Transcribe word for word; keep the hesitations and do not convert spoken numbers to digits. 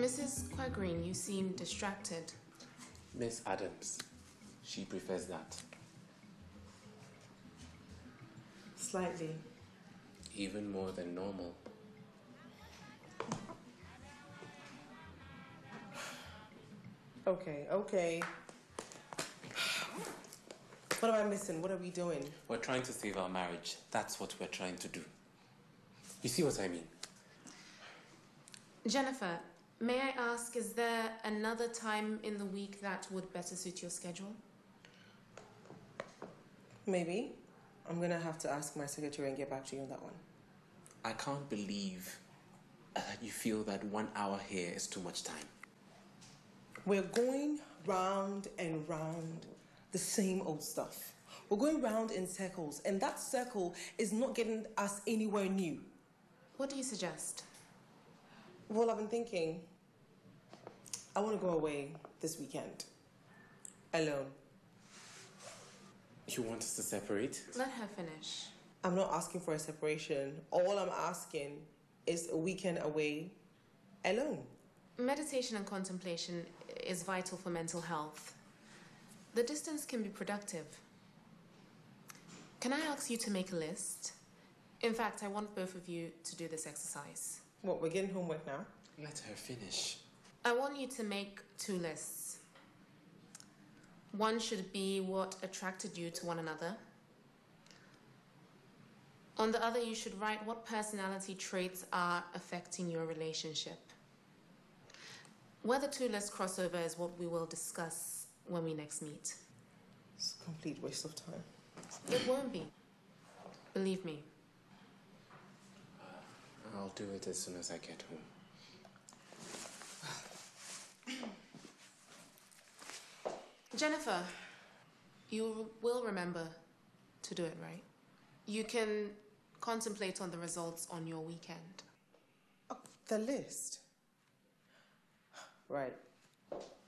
Missus Quagreen, you seem distracted. Miss Adams, she prefers that. Slightly. Even more than normal. Okay, okay. What am I missing? What are we doing? We're trying to save our marriage. That's what we're trying to do. You see what I mean? Jennifer, may I ask, is there another time in the week that would better suit your schedule? Maybe. I'm gonna have to ask my secretary and get back to you on that one. I can't believe that you feel that one hour here is too much time. We're going round and round the same old stuff. We're going round in circles, and that circle is not getting us anywhere new. What do you suggest? Well, I've been thinking, I want to go away this weekend. Alone. You want us to separate? Let her finish. I'm not asking for a separation. All I'm asking is a weekend away alone. Meditation and contemplation is vital for mental health. The distance can be productive. Can I ask you to make a list? In fact, I want both of you to do this exercise. What, we're getting homework now? Let her finish. I want you to make two lists. One should be what attracted you to one another. On the other, you should write what personality traits are affecting your relationship. Whether two lists cross over is what we will discuss when we next meet. It's a complete waste of time. It won't be. Believe me. I'll do it as soon as I get home. Jennifer, you will remember to do it, right? You can contemplate on the results on your weekend. Oh, the list. Right.